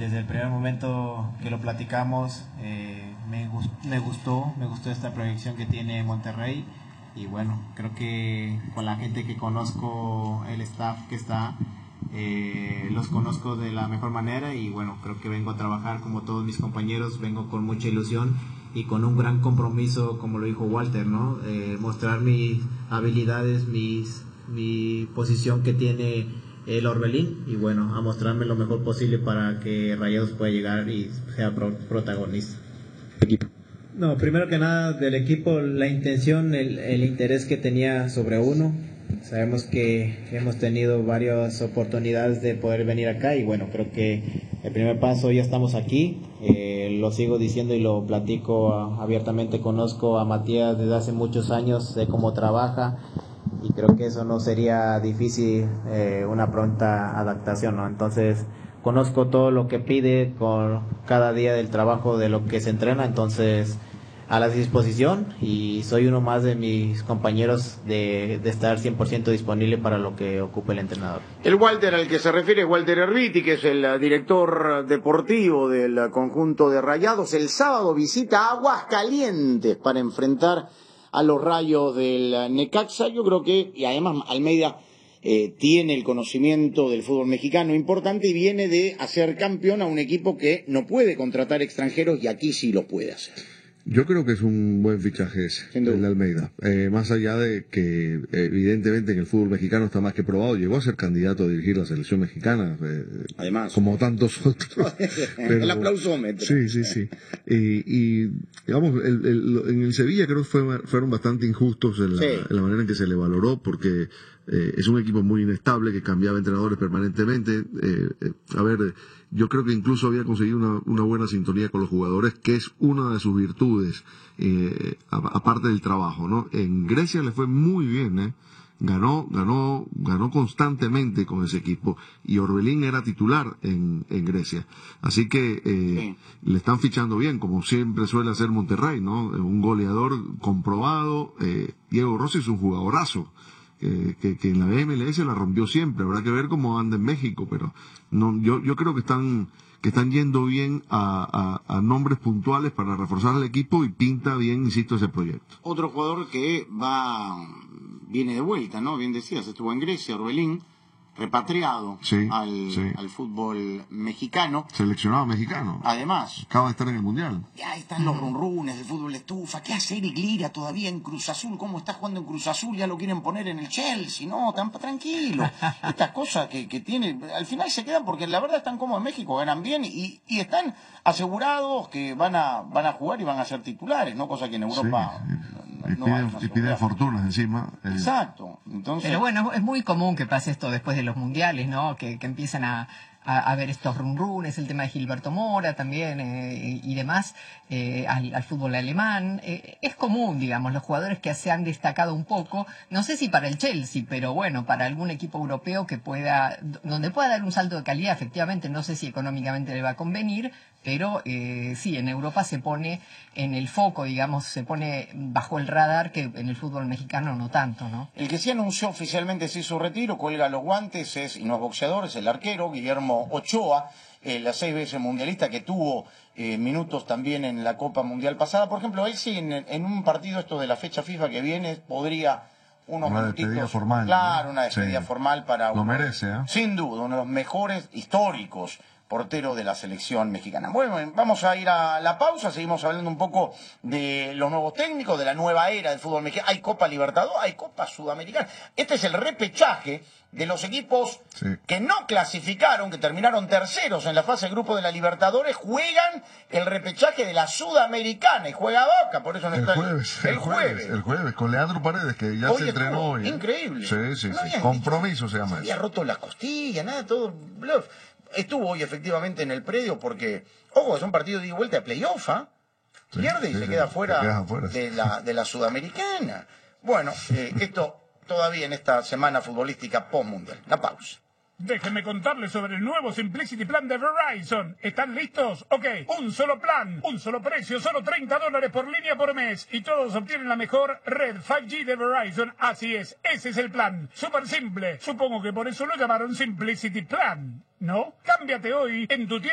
desde el primer momento que lo platicamos, me gustó esta proyección que tiene Monterrey. Y bueno, creo que con la gente que conozco, el staff que está, los conozco de la mejor manera. Y bueno, creo que vengo a trabajar como todos mis compañeros, vengo con mucha ilusión y con un gran compromiso, como lo dijo Walter, ¿no? Mostrar mis habilidades, mi posición que tiene el Orbelín, y bueno, a mostrarme lo mejor posible para que Rayados pueda llegar y sea protagonista. Equipo. No, primero que nada del equipo, la intención, el interés que tenía sobre uno. Sabemos que hemos tenido varias oportunidades de poder venir acá y bueno, creo que el primer paso, ya estamos aquí. Lo sigo diciendo y lo platico abiertamente. Conozco a Matías desde hace muchos años, sé cómo trabaja y creo que eso no sería difícil, una pronta adaptación, ¿no? Entonces conozco todo lo que pide con cada día del trabajo, de lo que se entrena, entonces a la disposición, y soy uno más de mis compañeros de estar 100% disponible para lo que ocupe el entrenador. El Walter al que se refiere es Walter Erviti, que es el director deportivo del conjunto de Rayados. El sábado visita Aguascalientes para enfrentar a los Rayos del Necaxa. Yo creo que, y además Almeida tiene el conocimiento del fútbol mexicano importante y viene de hacer campeón a un equipo que no puede contratar extranjeros y aquí sí lo puede hacer. Yo creo que es un buen fichaje ese, el de Almeida. Más allá de que evidentemente en el fútbol mexicano está más que probado, llegó a ser candidato a dirigir la selección mexicana, además, como tantos otros. Pero, el aplausómetro. Sí. Y digamos, en el Sevilla creo que fueron bastante injustos en la manera en que se le valoró, porque es un equipo muy inestable que cambiaba entrenadores permanentemente. Yo creo que incluso había conseguido una buena sintonía con los jugadores, que es una de sus virtudes, aparte del trabajo, ¿no? En Grecia le fue muy bien, ganó constantemente con ese equipo, y Orbelín era titular en Grecia. Así que le están fichando bien, como siempre suele hacer Monterrey, ¿no? Un goleador comprobado. Diego Rossi es un jugadorazo. Que en la MLS la rompió siempre. Habrá que ver cómo anda en México, pero no, yo creo que están yendo bien a nombres puntuales para reforzar el equipo, y pinta bien, insisto, ese proyecto. Otro jugador que viene de vuelta, ¿no? Bien decías, estuvo en Grecia, Orbelín, repatriado al fútbol mexicano. Seleccionado mexicano. Además. Acaba de estar en el Mundial. Ya están los runrunes del fútbol de estufa. ¿Qué hace Eric Lira todavía en Cruz Azul? ¿Cómo está jugando en Cruz Azul? Ya lo quieren poner en el Chelsea. No, tan tranquilo. Estas cosas que tiene, al final se quedan porque la verdad están cómodos en México, ganan bien y están asegurados que van a jugar y van a ser titulares, ¿no? Cosa que en Europa... Y pide fortunas encima. Exacto. Entonces... Pero bueno, es muy común que pase esto después de los mundiales, ¿no? Que empiezan a ver estos runrunes, el tema de Gilberto Mora también y demás, al fútbol alemán. Es común, digamos, los jugadores que se han destacado un poco, no sé si para el Chelsea, pero bueno, para algún equipo europeo donde pueda dar un salto de calidad, efectivamente, no sé si económicamente le va a convenir, pero sí, en Europa se pone en el foco, digamos, se pone bajo el radar, que en el fútbol mexicano no tanto, ¿no? El que sí anunció oficialmente su retiro, cuelga los guantes, y no es boxeador, es el arquero Guillermo Ochoa, la 6 veces mundialista, que tuvo minutos también en la Copa Mundial pasada. Por ejemplo, él sí en un partido esto de la fecha FIFA que viene podría unos minutitos. Despedida formal. Claro, una despedida formal para Lo merece, ¿eh? Sin duda, uno de los mejores históricos portero de la selección mexicana. Bueno, vamos a ir a la pausa, seguimos hablando un poco de los nuevos técnicos, de la nueva era del fútbol mexicano. Hay Copa Libertadores, hay Copa Sudamericana. Este es el repechaje de los equipos que no clasificaron, que terminaron terceros en la fase de grupo de la Libertadores, juegan el repechaje de la Sudamericana y juega Boca, por eso no está el jueves, con Leandro Paredes, que ya se entrenó hoy. Increíble. Sí. Compromiso se llama eso. Había roto las costillas, nada, todo bluff. Estuvo hoy efectivamente en el predio porque, ojo, es un partido de ida y vuelta de playoff, pierde y se queda fuera de la Sudamericana. Bueno, esto todavía en esta semana futbolística post-mundial. La pausa. Déjenme contarles sobre el nuevo Simplicity Plan de Verizon. ¿Están listos? Ok, un solo plan, un solo precio, solo $30 por línea por mes. Y todos obtienen la mejor red 5G de Verizon. Así es, ese es el plan. Súper simple. Supongo que por eso lo llamaron Simplicity Plan, ¿no? Cámbiate hoy en tu tienda